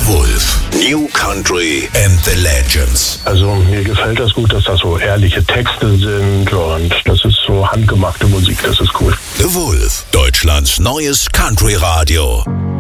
The Wolf. New Country and the Legends. Also mir gefällt das gut, dass das so ehrliche Texte sind und das ist so handgemachte Musik, das ist cool. The Wolf, Deutschlands neues Country-Radio.